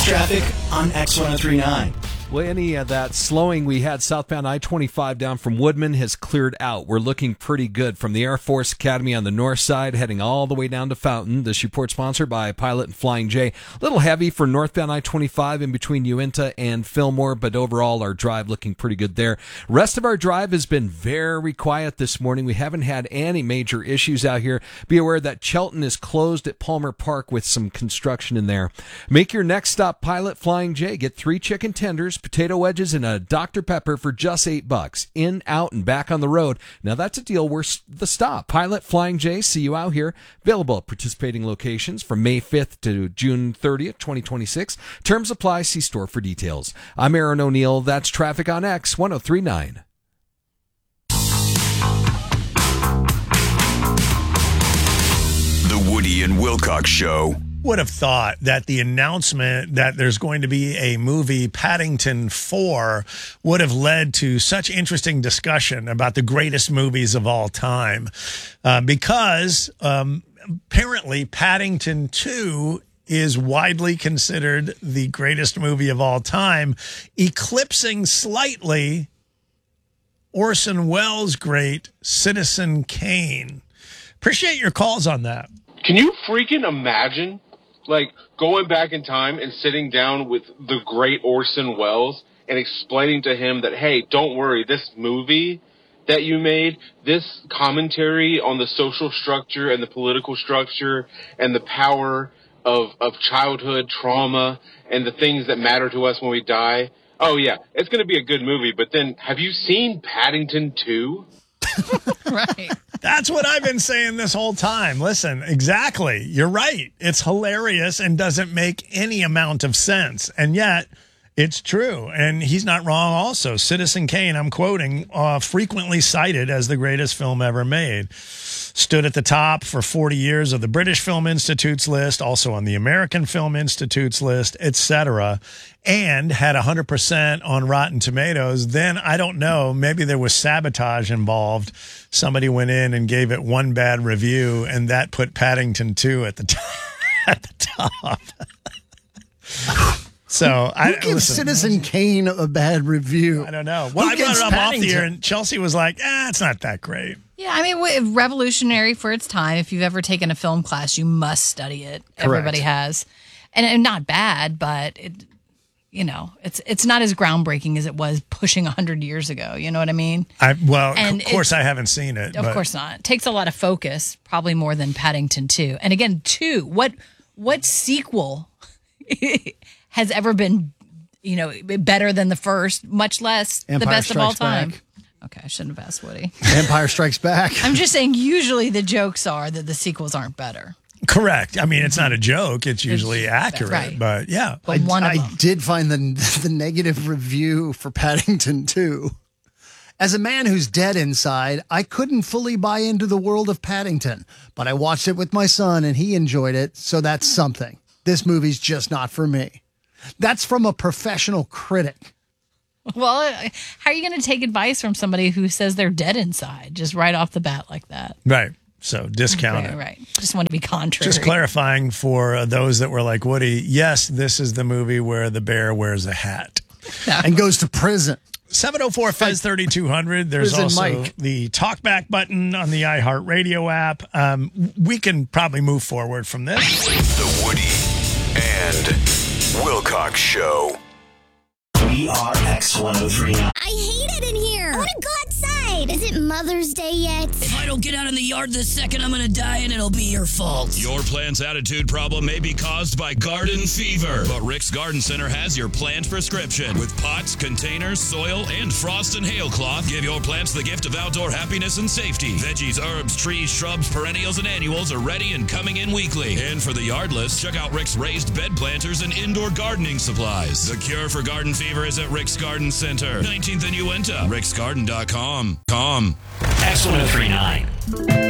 traffic on X1039. Well, any of that slowing we had southbound I-25 down from Woodman has cleared out. We're looking pretty good from the Air Force Academy on the north side, heading all the way down to Fountain. This report sponsored by Pilot and Flying J. A little heavy for northbound I-25 in between Uinta and Fillmore, but overall our drive looking pretty good there. Rest of our drive has been very quiet this morning. We haven't had any major issues out here. Be aware that Chelton is closed at Palmer Park with some construction in there. Make your next stop Pilot Flying J. Get 3 chicken tenders, potato wedges, and a Dr. Pepper for just $8. In, out, and back on the road. Now that's a deal worth the stop. Pilot Flying J, see you out here. Available at participating locations from May 5th to June 30th, 2026. Terms apply. See store for details. I'm Aaron O'Neill. That's traffic on X1039. The Woody and Wilcox Show. Would have thought that the announcement that there's going to be a movie, Paddington 4, would have led to such interesting discussion about the greatest movies of all time. Because apparently Paddington 2 is widely considered the greatest movie of all time, eclipsing slightly Orson Welles' great Citizen Kane. Appreciate your calls on that. Can you freaking imagine, like, going back in time and sitting down with the great Orson Welles and explaining to him that, hey, don't worry, this movie that you made, this commentary on the social structure and the political structure and the power of childhood trauma and the things that matter to us when we die, oh, yeah, it's going to be a good movie. But then, have you seen Paddington 2? Right. That's what I've been saying this whole time. Listen, exactly. You're right. It's hilarious and doesn't make any amount of sense. And yet, it's true. And he's not wrong also. Citizen Kane, I'm quoting, frequently cited as the greatest film ever made. Stood at the top for 40 years of the British Film Institute's list, also on the American Film Institute's list, etc., and had 100% on Rotten Tomatoes. Then, I don't know, maybe there was sabotage involved. Somebody went in and gave it one bad review, and that put Paddington 2 at the top. So Who gives Citizen Kane a bad review? I don't know. Well, I brought it up off the air, and Chelsea was like, it's not that great. Yeah, I mean, revolutionary for its time. If you've ever taken a film class, you must study it. Correct. Everybody has. And not bad, but it's not as groundbreaking as it was pushing 100 years ago. You know what I mean? Of course I haven't seen it. Of course not. It takes a lot of focus, probably more than Paddington 2. And again, 2, what sequel has ever been, better than the first, much less Empire the best of all time? Back. Okay, I shouldn't have asked Woody. Empire Strikes Back. I'm just saying usually the jokes are that the sequels aren't better. Correct. I mean, it's not a joke. It's usually accurate. Right. But yeah. But I did find the negative review for Paddington 2. As a man who's dead inside, I couldn't fully buy into the world of Paddington, but I watched it with my son and he enjoyed it, so that's something. This movie's just not for me. That's from a professional critic. Well, how are you going to take advice from somebody who says they're dead inside just right off the bat like that? Right. So discount it. Right. Just want to be contrary. Just clarifying for those that were like Woody, yes, this is the movie where the bear wears a hat. And goes to prison. 704 Fez 3200. There's Prison also Mike. the talkback button on the iHeartRadio app. We can probably move forward from this. The Woody and Wilcox Show. We are X1039. I hate it in here. I want to go outside. Is it Mother's Day yet? If I don't get out in the yard this second, I'm going to die and it'll be your fault. Your plant's attitude problem may be caused by garden fever, but Rick's Garden Center has your plant prescription. With pots, containers, soil, and frost and hail cloth, give your plants the gift of outdoor happiness and safety. Veggies, herbs, trees, shrubs, perennials, and annuals are ready and coming in weekly. And for the yardless, check out Rick's raised bed planters and indoor gardening supplies. The cure for garden fever is at Rick's Garden Center, 19th and Uinta. ricksgarden.com. X1039.